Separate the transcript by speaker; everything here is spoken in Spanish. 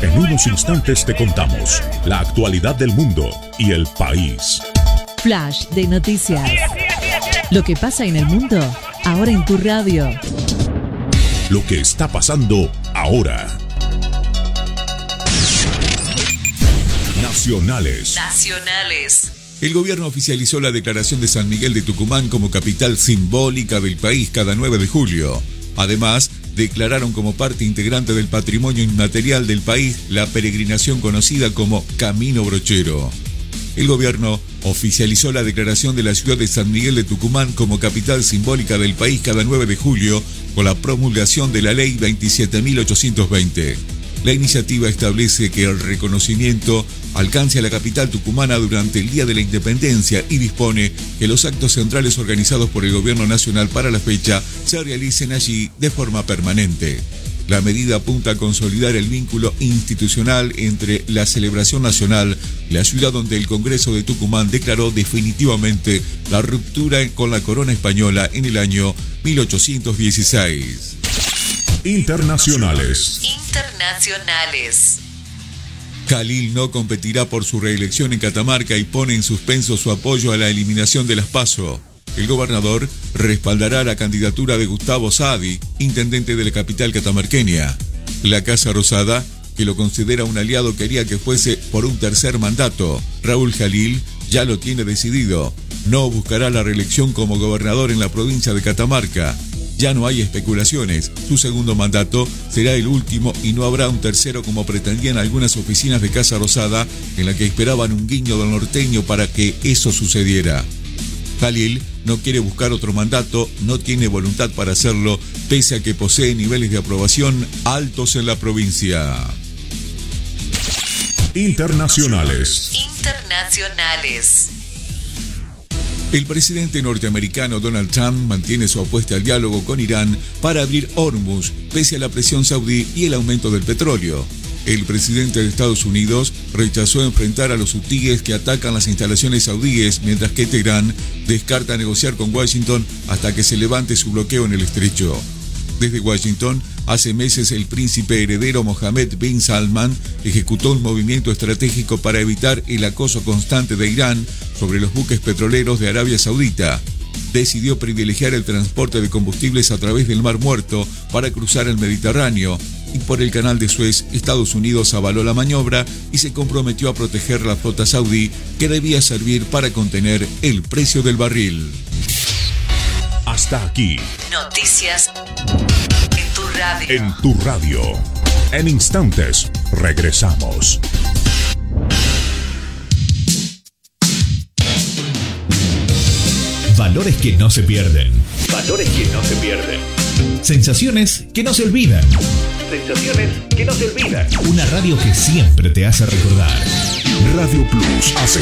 Speaker 1: En unos instantes te contamos la actualidad del mundo y el país.
Speaker 2: Flash de noticias. Lo que pasa en el mundo, ahora en tu radio.
Speaker 1: Lo que está pasando ahora. Nacionales.
Speaker 3: El gobierno oficializó la declaración de San Miguel de Tucumán como capital simbólica del país cada 9 de julio. Además, declararon como parte integrante del patrimonio inmaterial del país la peregrinación conocida como Camino Brochero. El gobierno oficializó la declaración de la ciudad de San Miguel de Tucumán como capital simbólica del país cada 9 de julio con la promulgación de la Ley 27.820. La iniciativa establece que el reconocimiento alcance a la capital tucumana durante el Día de la Independencia y dispone que los actos centrales organizados por el Gobierno Nacional para la fecha se realicen allí de forma permanente. La medida apunta a consolidar el vínculo institucional entre la celebración nacional y la ciudad donde el Congreso de Tucumán declaró definitivamente la ruptura con la corona española en el año 1816.
Speaker 1: Internacionales.
Speaker 3: Khalil no competirá por su reelección en Catamarca y pone en suspenso su apoyo a la eliminación de las PASO. El gobernador respaldará la candidatura de Gustavo Saadi, intendente de la capital catamarqueña. La Casa Rosada, que lo considera un aliado, quería que fuese por un tercer mandato. Raúl Jalil ya lo tiene decidido. No buscará la reelección como gobernador en la provincia de Catamarca. Ya no hay especulaciones. Su segundo mandato será el último y no habrá un tercero como pretendían algunas oficinas de Casa Rosada, en la que esperaban un guiño del norteño para que eso sucediera. Jalil no quiere buscar otro mandato, no tiene voluntad para hacerlo, pese a que posee niveles de aprobación altos en la provincia.
Speaker 1: Internacionales.
Speaker 3: El presidente norteamericano Donald Trump mantiene su apuesta al diálogo con Irán para abrir Hormuz, pese a la presión saudí y el aumento del petróleo. El presidente de Estados Unidos rechazó enfrentar a los hutíes que atacan las instalaciones saudíes, mientras que Teherán descarta negociar con Washington hasta que se levante su bloqueo en el estrecho. Desde Washington, hace meses el príncipe heredero Mohammed bin Salman ejecutó un movimiento estratégico para evitar el acoso constante de Irán sobre los buques petroleros de Arabia Saudita. Decidió privilegiar el transporte de combustibles a través del Mar Muerto para cruzar el Mediterráneo, y por el canal de Suez, Estados Unidos avaló la maniobra y se comprometió a proteger la flota saudí, que debía servir para contener el precio del barril.
Speaker 1: Hasta aquí.
Speaker 2: Noticias en tu radio.
Speaker 1: En tu radio. En instantes, regresamos.
Speaker 4: Valores que no se pierden. Sensaciones que no se olvidan. Una radio que siempre te hace recordar.
Speaker 1: Radio Plus hace